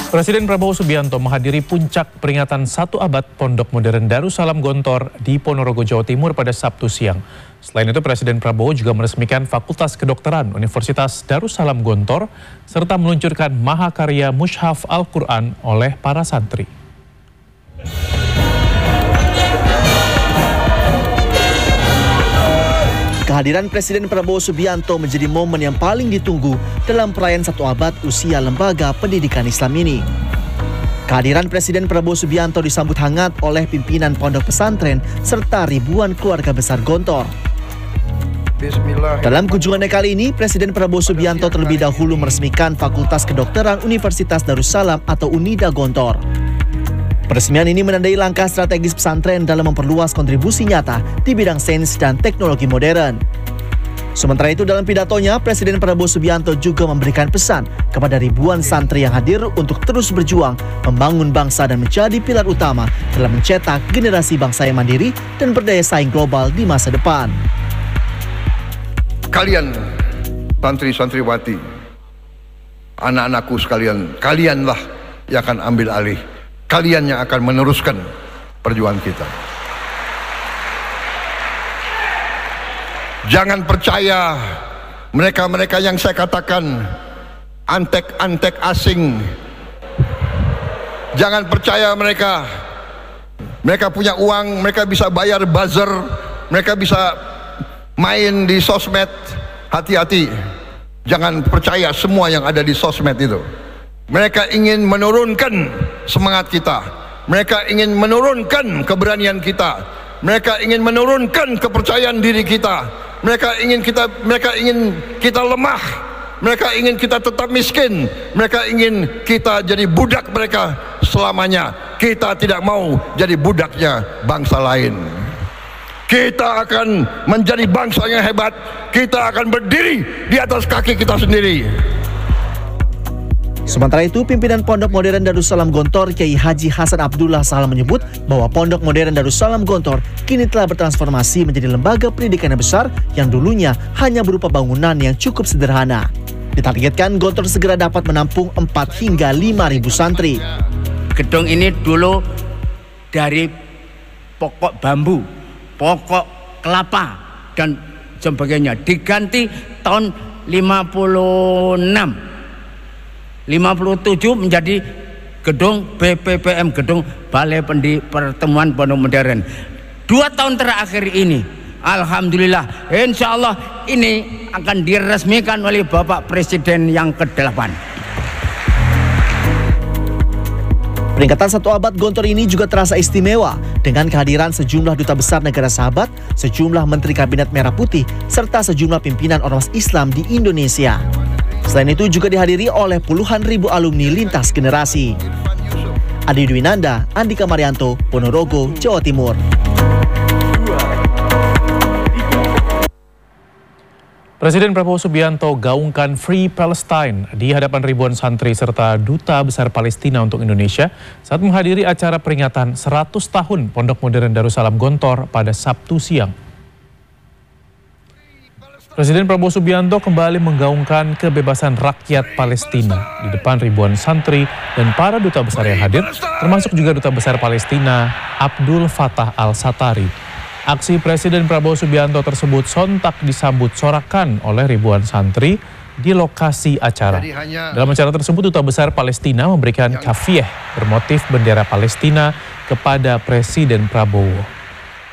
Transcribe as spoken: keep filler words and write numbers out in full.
Presiden Prabowo Subianto menghadiri puncak peringatan satu abad Pondok Modern Darussalam Gontor di Ponorogo, Jawa Timur pada Sabtu siang. Selain itu, Presiden Prabowo juga meresmikan Fakultas Kedokteran Universitas Darussalam Gontor serta meluncurkan mahakarya Mushaf Al-Quran oleh para santri. Kehadiran Presiden Prabowo Subianto menjadi momen yang paling ditunggu dalam perayaan satu abad usia lembaga pendidikan Islam ini. Kehadiran Presiden Prabowo Subianto disambut hangat oleh pimpinan pondok pesantren serta ribuan keluarga besar Gontor. Dalam kunjungannya kali ini, Presiden Prabowo Subianto terlebih dahulu meresmikan Fakultas Kedokteran Universitas Darussalam atau UNIDA Gontor. Peresmian ini menandai langkah strategis pesantren dalam memperluas kontribusi nyata di bidang sains dan teknologi modern. Sementara itu, dalam pidatonya, Presiden Prabowo Subianto juga memberikan pesan kepada ribuan santri yang hadir untuk terus berjuang membangun bangsa dan menjadi pilar utama dalam mencetak generasi bangsa yang mandiri dan berdaya saing global di masa depan. Kalian, santri-santriwati, anak-anakku sekalian, kalianlah yang akan ambil alih. Kalian yang akan meneruskan perjuangan kita. Jangan percaya mereka-mereka yang saya katakan antek-antek asing. Jangan percaya mereka. Mereka punya uang, mereka bisa bayar buzzer, mereka bisa main di sosmed. Hati-hati. Jangan percaya semua yang ada di sosmed itu. Mereka ingin menurunkan semangat kita. Mereka ingin menurunkan keberanian kita. Mereka ingin menurunkan kepercayaan diri kita. Mereka ingin kita mereka ingin kita lemah. Mereka ingin kita tetap miskin. Mereka ingin kita jadi budak mereka selamanya. Kita tidak mau jadi budaknya bangsa lain. Kita akan menjadi bangsa yang hebat. Kita akan berdiri di atas kaki kita sendiri. Sementara itu, pimpinan Pondok Modern Darussalam Gontor, Kiai Haji Hasan Abdullah Salam menyebut bahwa Pondok Modern Darussalam Gontor kini telah bertransformasi menjadi lembaga pendidikan yang besar yang dulunya hanya berupa bangunan yang cukup sederhana. Ditargetkan Gontor segera dapat menampung empat hingga lima ribu santri. Gedung ini dulu dari pokok bambu, pokok kelapa, dan sebagainya. Diganti tahun lima puluh enam. lima puluh tujuh menjadi gedung B P P M, gedung Balai Pendi Pertemuan Pondok Modern. Dua tahun terakhir ini, alhamdulillah, insya Allah ini akan diresmikan oleh Bapak Presiden yang kedelapan. Peringatan satu abad Gontor ini juga terasa istimewa dengan kehadiran sejumlah duta besar negara sahabat, sejumlah menteri kabinet merah putih, serta sejumlah pimpinan ormas Islam di Indonesia. Selain itu juga dihadiri oleh puluhan ribu alumni lintas generasi. Adi Dwinanda, Andika Marianto, Ponorogo, Jawa Timur. Presiden Prabowo Subianto gaungkan Free Palestine di hadapan ribuan santri serta Duta Besar Palestina untuk Indonesia saat menghadiri acara peringatan seratus tahun Pondok Modern Darussalam Gontor pada Sabtu siang. Presiden Prabowo Subianto kembali menggaungkan kebebasan rakyat Palestina di depan ribuan santri dan para duta besar yang hadir, termasuk juga Duta Besar Palestina Abdul Fattah Al-Satari. Aksi Presiden Prabowo Subianto tersebut sontak disambut sorakan oleh ribuan santri di lokasi acara. Dalam acara tersebut, Duta Besar Palestina memberikan kafiyah bermotif bendera Palestina kepada Presiden Prabowo.